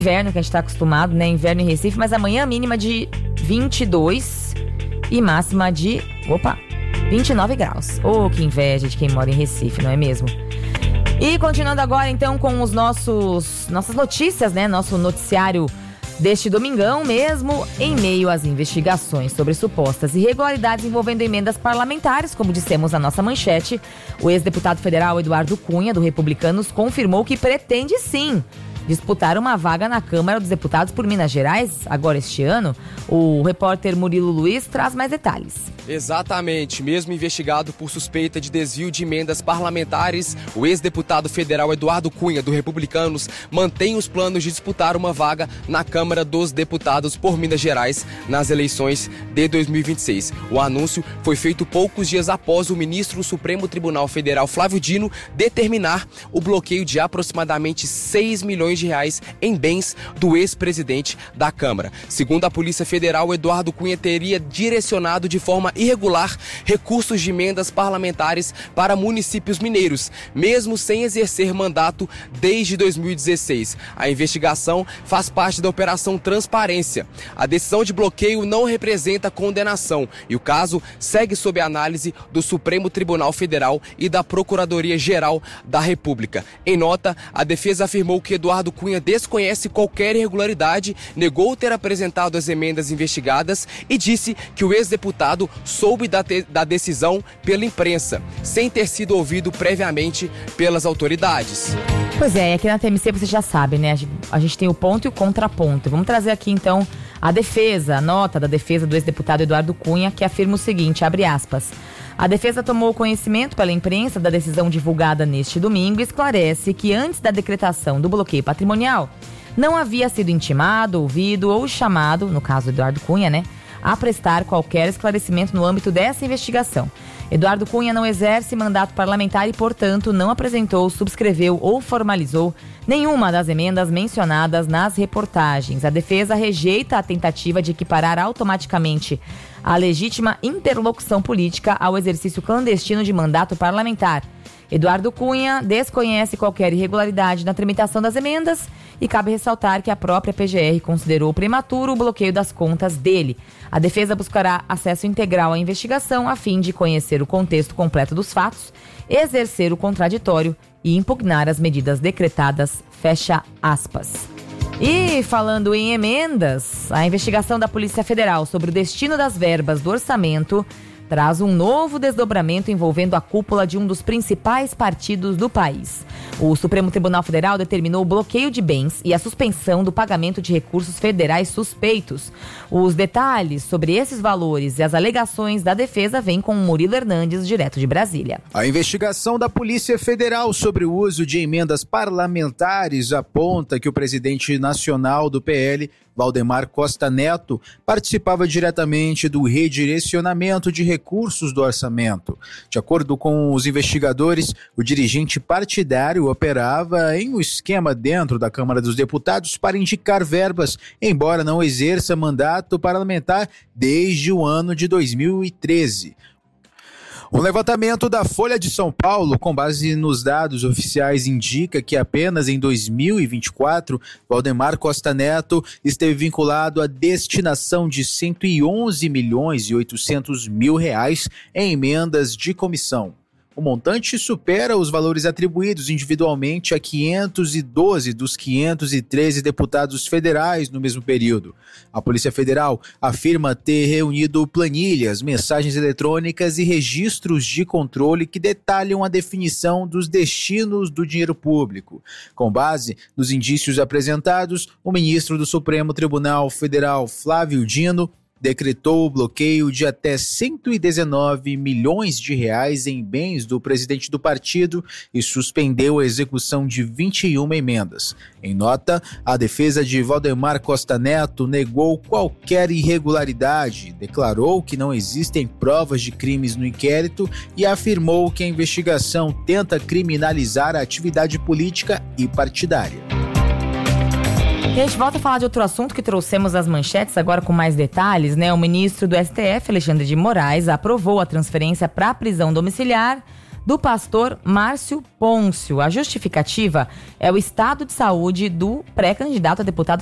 inverno que a gente está acostumado, né? Inverno em Recife, mas amanhã mínima de 22 e máxima de 29 graus. Que inveja de quem mora em Recife, não é mesmo? E continuando agora então com os nossas notícias, né? Nosso noticiário deste domingão mesmo, em meio às investigações sobre supostas irregularidades envolvendo emendas parlamentares, como dissemos na nossa manchete, o ex-deputado federal Eduardo Cunha, do Republicanos, confirmou que pretende sim disputar uma vaga na Câmara dos Deputados por Minas Gerais, agora este ano. O repórter Murilo Luiz traz mais detalhes. Exatamente, mesmo investigado por suspeita de desvio de emendas parlamentares, o ex-deputado federal Eduardo Cunha, do Republicanos, mantém os planos de disputar uma vaga na Câmara dos Deputados por Minas Gerais nas eleições de 2026. O anúncio foi feito poucos dias após o ministro do Supremo Tribunal Federal, Flávio Dino, determinar o bloqueio de aproximadamente 6 milhões de reais em bens do ex-presidente da Câmara. Segundo a Polícia Federal, Eduardo Cunha teria direcionado de forma irregular recursos de emendas parlamentares para municípios mineiros, mesmo sem exercer mandato desde 2016. A investigação faz parte da Operação Transparência. A decisão de bloqueio não representa condenação e o caso segue sob análise do Supremo Tribunal Federal e da Procuradoria-Geral da República. Em nota, a defesa afirmou que Eduardo Cunha desconhece qualquer irregularidade, negou ter apresentado as emendas investigadas e disse que o ex-deputado soube da decisão pela imprensa, sem ter sido ouvido previamente pelas autoridades. Pois é, aqui na TMC você já sabe, né? A gente tem o ponto e o contraponto. Vamos trazer aqui então a nota da defesa do ex-deputado Eduardo Cunha, que afirma o seguinte, abre aspas: a defesa tomou conhecimento pela imprensa da decisão divulgada neste domingo e esclarece que antes da decretação do bloqueio patrimonial, não havia sido intimado, ouvido ou chamado, no caso do Eduardo Cunha, né, a prestar qualquer esclarecimento no âmbito dessa investigação. Eduardo Cunha não exerce mandato parlamentar e, portanto, não apresentou, subscreveu ou formalizou nenhuma das emendas mencionadas nas reportagens. A defesa rejeita a tentativa de equiparar automaticamente a legítima interlocução política ao exercício clandestino de mandato parlamentar. Eduardo Cunha desconhece qualquer irregularidade na tramitação das emendas e cabe ressaltar que a própria PGR considerou prematuro o bloqueio das contas dele. A defesa buscará acesso integral à investigação a fim de conhecer o contexto completo dos fatos, exercer o contraditório e impugnar as medidas decretadas, fecha aspas. E falando em emendas, a investigação da Polícia Federal sobre o destino das verbas do orçamento traz um novo desdobramento envolvendo a cúpula de um dos principais partidos do país. O Supremo Tribunal Federal determinou o bloqueio de bens e a suspensão do pagamento de recursos federais suspeitos. Os detalhes sobre esses valores e as alegações da defesa vêm com o Murilo Hernandes, direto de Brasília. A investigação da Polícia Federal sobre o uso de emendas parlamentares aponta que o presidente nacional do PL, Valdemar Costa Neto, participava diretamente do redirecionamento de recursos do orçamento. De acordo com os investigadores, o dirigente partidário operava em um esquema dentro da Câmara dos Deputados para indicar verbas, embora não exerça mandato parlamentar desde o ano de 2013. Um levantamento da Folha de São Paulo, com base nos dados oficiais, indica que apenas em 2024, Valdemar Costa Neto esteve vinculado à destinação de 111 milhões e 800 mil reais em emendas de comissão. O montante supera os valores atribuídos individualmente a 512 dos 513 deputados federais no mesmo período. A Polícia Federal afirma ter reunido planilhas, mensagens eletrônicas e registros de controle que detalham a definição dos destinos do dinheiro público. Com base nos indícios apresentados, o ministro do Supremo Tribunal Federal, Flávio Dino, decretou o bloqueio de até 119 milhões de reais em bens do presidente do partido e suspendeu a execução de 21 emendas. Em nota, a defesa de Valdemar Costa Neto negou qualquer irregularidade, declarou que não existem provas de crimes no inquérito e afirmou que a investigação tenta criminalizar a atividade política e partidária. E a gente volta a falar de outro assunto que trouxemos as manchetes agora com mais detalhes, né? O ministro do STF, Alexandre de Moraes, aprovou a transferência para a prisão domiciliar do pastor Márcio Pôncio. A justificativa é o estado de saúde do pré-candidato a deputado